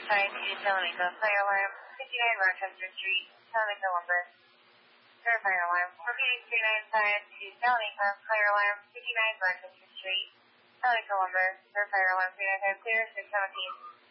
Side to Telenica, fire alarm, 59 Rochester Street, Telenica Lumber. Fire alarm, repeating 395 to Telenica, fire alarm, 59 Rochester Street, Telenica Lumber. Fire alarm, 395 clear, 617.